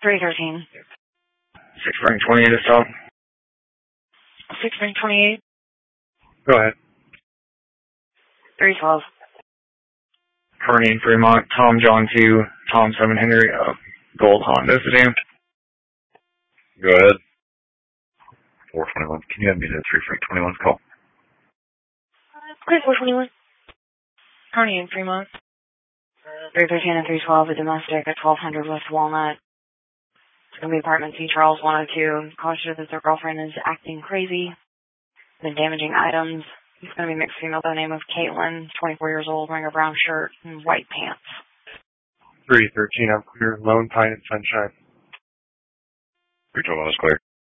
313. 6 Spring 28 is Tom. 6 Spring 28. Go ahead. 312. Kearney and Fremont, Tom John 2, Tom 7 Henry, Gold Honda sedan. Go ahead. 421. Can you have me to 3 Frank 21's call? Okay, 421. Kearney and Fremont. 313 and 312, a domestic at 1200 West Walnut. It's going to be apartment C, Charles 102. Cautious that their girlfriend is acting crazy. Been damaging items. He's going to be mixed female by the name of Caitlin, 24 years old, wearing a brown shirt and white pants. 313, I'm clear. Lone Pine and Sunshine. 321 is clear.